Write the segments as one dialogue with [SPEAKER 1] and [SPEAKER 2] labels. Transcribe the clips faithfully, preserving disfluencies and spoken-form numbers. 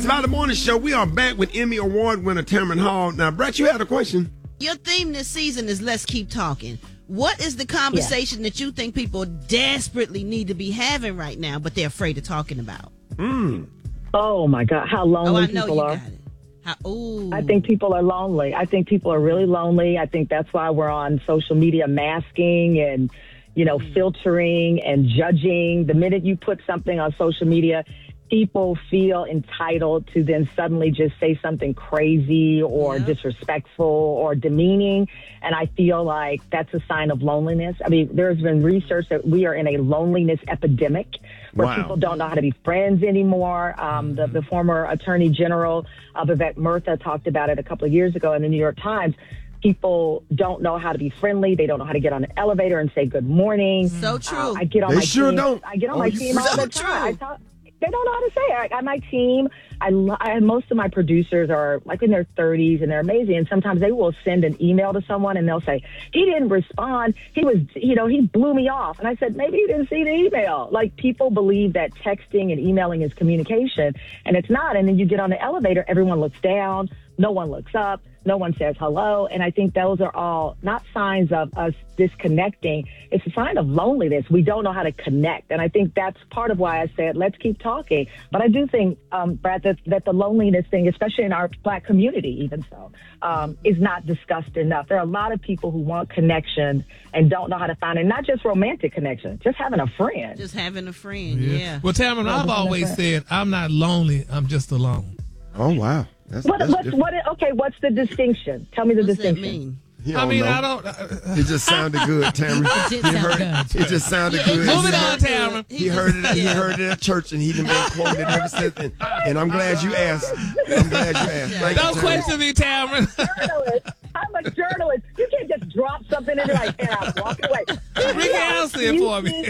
[SPEAKER 1] Valley Morning Show. We are back with Emmy Award winner Tamron Hall. Now, Brett, you had a question.
[SPEAKER 2] Your theme this season is Let's Keep Talking. What is the conversation yeah. that you think people desperately need to be having right now, but they're afraid of talking about?
[SPEAKER 1] Mm.
[SPEAKER 3] Oh, my God. How lonely
[SPEAKER 2] oh, I know
[SPEAKER 3] people
[SPEAKER 2] you
[SPEAKER 3] are.
[SPEAKER 2] Got it. How, ooh.
[SPEAKER 3] I think people are lonely. I think people are really lonely. I think that's why we're on social media masking and, you know, mm. filtering and judging. The minute you put something on social media, people feel entitled to then suddenly just say something crazy or yeah. disrespectful or demeaning. And I feel like that's a sign of loneliness. I mean, there's been research that we are in a loneliness epidemic where wow. people don't know how to be friends anymore. Um, mm-hmm. the, the former Attorney General of Vivek Murtha talked about it a couple of years ago in the New York Times. People don't know how to be friendly. They don't know how to get on an elevator and say good morning.
[SPEAKER 2] So true.
[SPEAKER 3] Uh, I get on
[SPEAKER 1] they
[SPEAKER 3] my
[SPEAKER 1] sure
[SPEAKER 3] team.
[SPEAKER 1] don't.
[SPEAKER 3] I get on
[SPEAKER 1] oh,
[SPEAKER 3] my team all the time. I talk, They don't know how to say it. I, my team, I, I most of my producers are like in their thirties and they're amazing. And sometimes they will send an email to someone and they'll say, he didn't respond. He was, you know, he blew me off. And I said, maybe you didn't see the email. Like people believe that texting and emailing is communication and it's not. And then you get on the elevator, everyone looks down. No one looks up. No one says hello. And I think those are all not signs of us disconnecting. It's a sign of loneliness. We don't know how to connect. And I think that's part of why I said, let's keep talking. But I do think, um, Brad, that, that the loneliness thing, especially in our Black community, even so, um, is not discussed enough. There are a lot of people who want connection and don't know how to find it. Not just romantic connection, just having a friend.
[SPEAKER 2] Just having a friend, yeah. yeah.
[SPEAKER 4] Well, Tamron, I've always said, I'm not lonely. I'm just alone.
[SPEAKER 1] Oh, wow. That's,
[SPEAKER 3] what,
[SPEAKER 1] that's
[SPEAKER 3] what's, what, okay, what's the distinction? Tell me the
[SPEAKER 2] What's
[SPEAKER 3] distinction.
[SPEAKER 2] That mean?
[SPEAKER 4] I mean,
[SPEAKER 1] know.
[SPEAKER 4] I don't. Uh,
[SPEAKER 1] it just sounded good, Tamron.
[SPEAKER 5] It did sound
[SPEAKER 1] heard,
[SPEAKER 5] good.
[SPEAKER 1] It just sounded
[SPEAKER 2] Yeah,
[SPEAKER 1] good.
[SPEAKER 4] Move it
[SPEAKER 1] he
[SPEAKER 4] on,
[SPEAKER 1] heard,
[SPEAKER 4] Tamron.
[SPEAKER 1] He heard it. He heard it at church, and he done been quoted ever since. And, and I'm glad you asked. I'm glad you asked. Thank
[SPEAKER 4] Don't
[SPEAKER 1] you,
[SPEAKER 4] question me, Tamron.
[SPEAKER 3] Journalist. I'm a journalist. You can't just drop something in there like, and I'm walking away.
[SPEAKER 4] Rick Allison for me.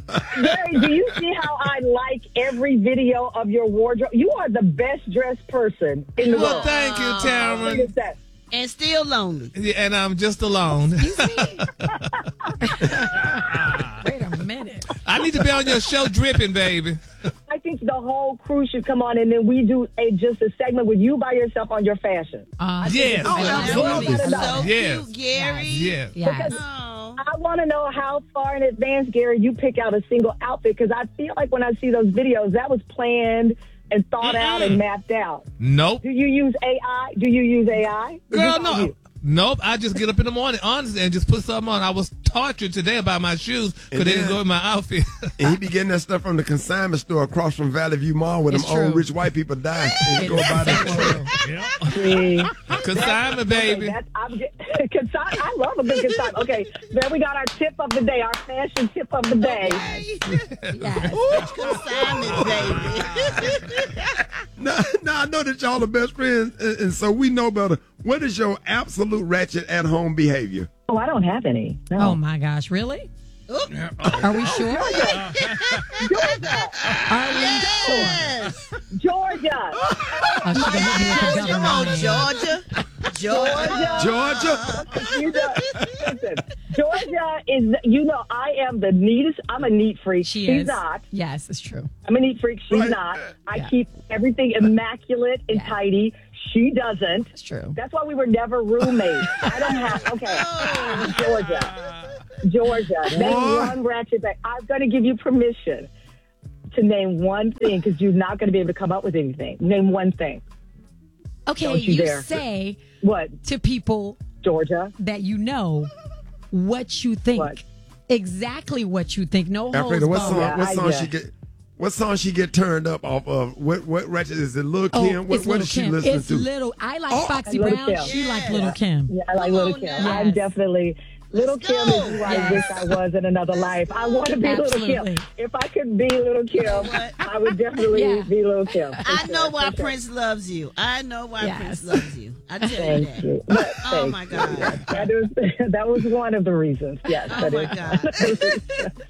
[SPEAKER 3] Gary, do you see how I like every video of your wardrobe? You are the best dressed person in the
[SPEAKER 4] well,
[SPEAKER 3] world.
[SPEAKER 4] thank you, Tamron.
[SPEAKER 2] And still lonely.
[SPEAKER 4] Yeah, and I'm just alone.
[SPEAKER 5] Wait a minute.
[SPEAKER 4] I need to be on your show dripping, baby.
[SPEAKER 3] I think the whole crew should come on, and then we do a just a segment with you by yourself on your fashion.
[SPEAKER 5] Uh,
[SPEAKER 4] yes.
[SPEAKER 2] Oh, absolutely. So
[SPEAKER 4] yes.
[SPEAKER 2] cute, Gary.
[SPEAKER 4] Yeah.
[SPEAKER 5] Yes.
[SPEAKER 2] Oh.
[SPEAKER 3] I want to know how far in advance, Gary, you pick out a single outfit, because I feel like when I see those videos, that was planned and thought Mm-mm. out and mapped out.
[SPEAKER 4] Nope.
[SPEAKER 3] Do you use A I? Do you use A I?
[SPEAKER 4] Girl, no. You? Nope. I just get up in the morning, honestly, and just put something on. I was tortured today about my shoes because they didn't go with my outfit.
[SPEAKER 1] And he be getting that stuff from the consignment store across from Valley View Mall where them
[SPEAKER 5] true.
[SPEAKER 1] old rich white people die. And you go buy that.
[SPEAKER 4] Consignment, baby.
[SPEAKER 3] Okay, I'm get, consign, I love a good consignment. Okay, then we got our tip of the day, our fashion tip of the day.
[SPEAKER 2] Yes. Consignment, baby.
[SPEAKER 1] now, now, I know that y'all are best friends, and, and so we know better. What is your absolute ratchet at-home behavior?
[SPEAKER 3] Oh, I don't have any. No.
[SPEAKER 5] Oh, my gosh. Really?
[SPEAKER 2] Oop.
[SPEAKER 5] Are we sure?
[SPEAKER 3] Georgia.
[SPEAKER 5] Are we
[SPEAKER 2] Yes.
[SPEAKER 3] Georgia.
[SPEAKER 5] Oh, she gonna hit me with the
[SPEAKER 2] Come
[SPEAKER 5] government
[SPEAKER 2] on,
[SPEAKER 5] name.
[SPEAKER 2] Georgia. Georgia.
[SPEAKER 1] Georgia?
[SPEAKER 3] You know, listen, Georgia is, you know, I am the neatest. I'm a neat freak.
[SPEAKER 5] She
[SPEAKER 3] She's
[SPEAKER 5] is.
[SPEAKER 3] not.
[SPEAKER 5] Yes, it's true.
[SPEAKER 3] I'm a neat freak. She's
[SPEAKER 1] Right.
[SPEAKER 3] not. I
[SPEAKER 5] Yeah.
[SPEAKER 3] keep everything immaculate and
[SPEAKER 5] Yeah.
[SPEAKER 3] tidy. She doesn't.
[SPEAKER 5] It's true.
[SPEAKER 3] That's why we were never roommates. I don't have, okay, Georgia. Georgia. Name
[SPEAKER 1] What?
[SPEAKER 3] one ratchet thing. I'm going to give you permission to name one thing because you're not going to be able to come up with anything. Name one thing.
[SPEAKER 5] Okay,
[SPEAKER 3] Don't you
[SPEAKER 5] you
[SPEAKER 3] dare.
[SPEAKER 5] say
[SPEAKER 3] What?
[SPEAKER 5] to people
[SPEAKER 3] Georgia?
[SPEAKER 5] that you know what you think.
[SPEAKER 3] What?
[SPEAKER 5] Exactly what you think. No holds
[SPEAKER 1] Alfredo, what
[SPEAKER 5] barred.
[SPEAKER 1] song?
[SPEAKER 3] Yeah,
[SPEAKER 1] what
[SPEAKER 3] I
[SPEAKER 1] song
[SPEAKER 3] get-
[SPEAKER 1] she get? What song she get turned up off of? What what ratchet is it? Lil
[SPEAKER 5] Oh,
[SPEAKER 1] Kim? What,
[SPEAKER 5] it's
[SPEAKER 1] what
[SPEAKER 5] Little
[SPEAKER 1] is she
[SPEAKER 5] Kim.
[SPEAKER 1] listening
[SPEAKER 5] It's
[SPEAKER 1] to?
[SPEAKER 5] little. I like
[SPEAKER 1] Oh,
[SPEAKER 5] Foxy
[SPEAKER 3] Little
[SPEAKER 5] Brown.
[SPEAKER 3] Kim.
[SPEAKER 5] She like
[SPEAKER 2] Yeah.
[SPEAKER 5] Little Kim.
[SPEAKER 3] Yeah, I like
[SPEAKER 2] Come
[SPEAKER 3] Little
[SPEAKER 2] on
[SPEAKER 3] Kim.
[SPEAKER 2] now.
[SPEAKER 3] I'm
[SPEAKER 5] Yes.
[SPEAKER 3] definitely Little
[SPEAKER 2] Let's
[SPEAKER 3] Kim
[SPEAKER 2] go.
[SPEAKER 3] is who I
[SPEAKER 5] Yes.
[SPEAKER 3] wish I was in another life. I want to be
[SPEAKER 5] Absolutely.
[SPEAKER 3] Little Kim. If I could be Little Kim,
[SPEAKER 2] what?
[SPEAKER 3] I would definitely
[SPEAKER 5] Yeah.
[SPEAKER 3] be Little Kim. for
[SPEAKER 2] I know
[SPEAKER 3] sure,
[SPEAKER 2] why
[SPEAKER 3] for sure.
[SPEAKER 2] Prince loves you. I know why
[SPEAKER 5] Yes.
[SPEAKER 2] Prince loves you. I tell you
[SPEAKER 3] Thank
[SPEAKER 2] that.
[SPEAKER 3] you. But
[SPEAKER 2] Oh
[SPEAKER 3] thank
[SPEAKER 2] my
[SPEAKER 3] you.
[SPEAKER 2] God.
[SPEAKER 3] That was that was one of the reasons. Yes,
[SPEAKER 2] Oh
[SPEAKER 3] that
[SPEAKER 2] my
[SPEAKER 3] is.
[SPEAKER 2] God.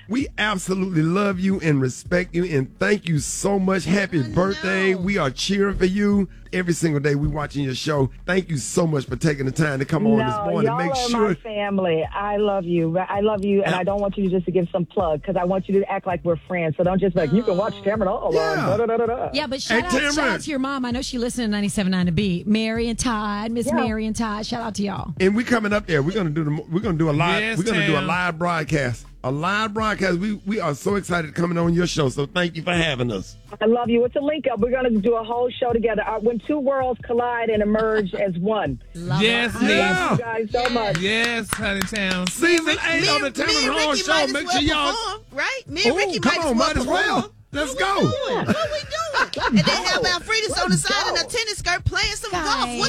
[SPEAKER 1] We absolutely love you and respect you and thank you so much. Happy birthday. We are cheering for you every single day. We watching your show. Thank you so much for taking the time to come on
[SPEAKER 3] no,
[SPEAKER 1] this morning.
[SPEAKER 3] Y'all
[SPEAKER 1] Make
[SPEAKER 3] are
[SPEAKER 1] sure
[SPEAKER 3] my family. I love you. I love you, and I don't want you to just to give some plug because I want you to act like we're friends. So don't just be like, you can watch Tamron Hall.
[SPEAKER 1] Yeah.
[SPEAKER 3] Da, da, da, da, da.
[SPEAKER 5] Yeah, but shout,
[SPEAKER 1] Hey,
[SPEAKER 5] out, shout
[SPEAKER 1] Tamron.
[SPEAKER 5] out to your mom. I know she listened to ninety-seven point nine to beat. Mary and Todd, Miss
[SPEAKER 3] Yeah.
[SPEAKER 5] Mary and Todd. Shout out to y'all.
[SPEAKER 1] and we coming up there. We're gonna do the we're gonna do a live
[SPEAKER 4] Yes,
[SPEAKER 1] we're gonna do a
[SPEAKER 4] Tam.
[SPEAKER 1] live broadcast. A live broadcast. We we are so excited coming on your show. So thank you for having us.
[SPEAKER 3] I love you. It's a link up. We're going to do a whole show together. Uh, when two worlds collide and emerge as one.
[SPEAKER 5] Love
[SPEAKER 4] Yes,
[SPEAKER 5] it.
[SPEAKER 3] I
[SPEAKER 1] Yeah.
[SPEAKER 3] love you guys so much.
[SPEAKER 4] Yes, honey town.
[SPEAKER 1] Season eight
[SPEAKER 2] Me,
[SPEAKER 1] on the
[SPEAKER 2] me
[SPEAKER 1] Tamron
[SPEAKER 2] and
[SPEAKER 1] Hall
[SPEAKER 2] Ricky
[SPEAKER 1] show.
[SPEAKER 2] might as
[SPEAKER 1] Make
[SPEAKER 2] well
[SPEAKER 1] sure y'all.
[SPEAKER 2] perform, right? Me and
[SPEAKER 1] Ooh,
[SPEAKER 2] Ricky
[SPEAKER 1] come
[SPEAKER 2] might,
[SPEAKER 1] on,
[SPEAKER 2] as well
[SPEAKER 1] might as well.
[SPEAKER 2] perform.
[SPEAKER 1] Let's
[SPEAKER 2] What
[SPEAKER 1] go.
[SPEAKER 2] we doing? What we doing? And then how about Frida's on the
[SPEAKER 3] Let's
[SPEAKER 2] side in
[SPEAKER 3] go.
[SPEAKER 2] a tennis skirt playing some golf?
[SPEAKER 5] Guys.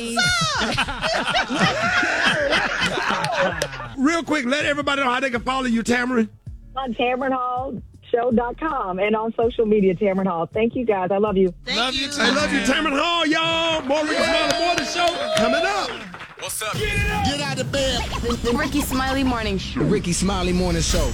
[SPEAKER 2] What's up?
[SPEAKER 1] Real quick, let everybody know how they can follow you, Tamron.
[SPEAKER 3] On Tamron Hall Show dot com and on social media, Tamron Hall. Thank you, guys. I love you.
[SPEAKER 2] Thank
[SPEAKER 4] Love
[SPEAKER 2] you.
[SPEAKER 4] you too.
[SPEAKER 1] I love you, Tamron Hall, y'all. More Ricky Smiley Morning Show coming up.
[SPEAKER 6] What's up? Get out of bed.
[SPEAKER 7] The Ricky Smiley Morning Show.
[SPEAKER 6] Ricky Smiley Morning Show.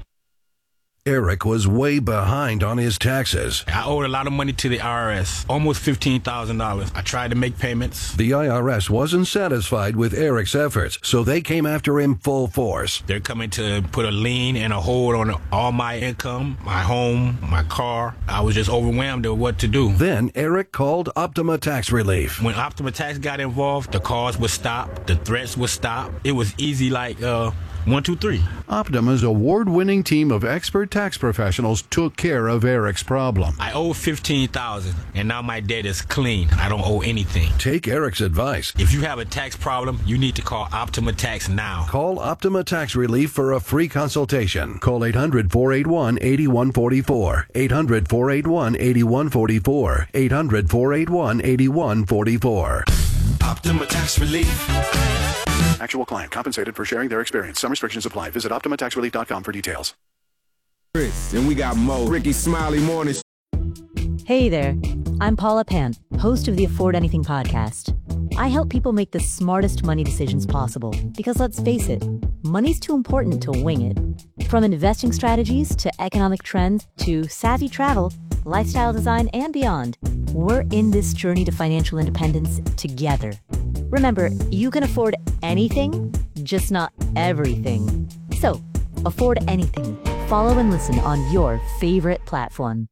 [SPEAKER 8] Eric was way behind on his taxes.
[SPEAKER 9] I owed a lot of money to the I R S, almost fifteen thousand dollars. I tried to make payments.
[SPEAKER 8] The I R S wasn't satisfied with Eric's efforts, so they came after him full force.
[SPEAKER 9] They're coming to put a lien and a hold on all my income, my home, my car. I was just overwhelmed with what to do.
[SPEAKER 8] Then Eric called Optima Tax Relief.
[SPEAKER 9] When Optima Tax got involved, the calls would stop, the threats would stop. It was easy like uh, one, two, three.
[SPEAKER 10] Optima's award-winning team of expert tax professionals took care of Eric's problem.
[SPEAKER 9] I owed fifteen thousand dollars, and now my debt is clean. I don't owe anything.
[SPEAKER 8] Take Eric's advice.
[SPEAKER 9] If you have a tax problem, you need to call Optima Tax now.
[SPEAKER 8] Call Optima Tax Relief for a free consultation. Call eight hundred, four eight one, eight one four four. eight hundred, four eight one, eight one four four. eight hundred, four eight one, eight one four four.
[SPEAKER 6] Optima Tax Relief.
[SPEAKER 10] Actual client compensated for sharing their experience. Some restrictions apply. Visit Optima Tax Relief dot com for details.
[SPEAKER 6] Chris, and we got Mo. Ricky Smiley Morning Show.
[SPEAKER 11] Hey there, I'm Paula Pant, host of the Afford Anything podcast. I help people make the smartest money decisions possible because let's face it, money's too important to wing it. From investing strategies to economic trends to savvy travel, lifestyle design, and beyond, we're in this journey to financial independence together. Remember, you can afford anything, just not everything. So, afford anything. Follow and listen on your favorite platform.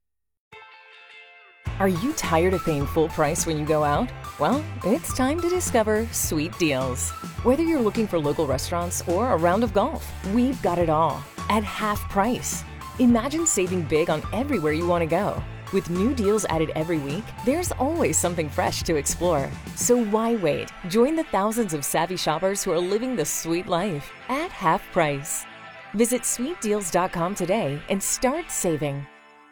[SPEAKER 12] Are you tired of paying full price when you go out? Well, it's time to discover Sweet Deals. Whether you're looking for local restaurants or a round of golf, we've got it all at half price. Imagine saving big on everywhere you want to go. With new deals added every week, there's always something fresh to explore. So why wait? Join the thousands of savvy shoppers who are living the sweet life at half price. Visit sweet deals dot com today and start saving.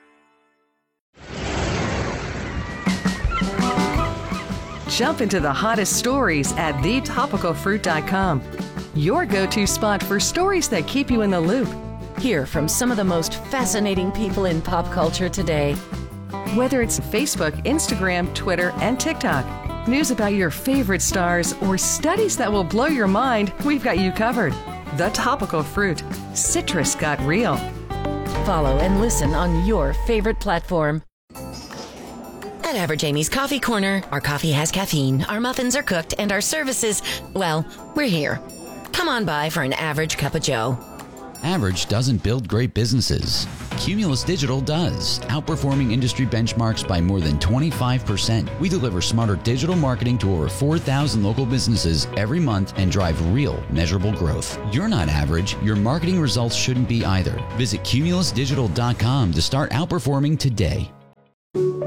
[SPEAKER 13] Jump into the hottest stories at the topical fruit dot com. Your go-to spot for stories that keep you in the loop.
[SPEAKER 7] Hear from some of the most fascinating people in pop culture today.
[SPEAKER 13] Whether it's Facebook, Instagram, Twitter, and TikTok, news about your favorite stars, or studies that will blow your mind, we've got you covered. The Topical Fruit. Citrus got real.
[SPEAKER 7] Follow and listen on your favorite platform.
[SPEAKER 14] At Average Amy's Coffee Corner, our coffee has caffeine, our muffins are cooked, and our services, well, we're here. Come on by for an average cup of joe.
[SPEAKER 15] Average doesn't build great businesses. Cumulus Digital does, outperforming industry benchmarks by more than twenty-five percent. We deliver smarter digital marketing to over four thousand local businesses every month and drive real, measurable growth. You're not average. Your marketing results shouldn't be either. Visit cumulus digital dot com to start outperforming today.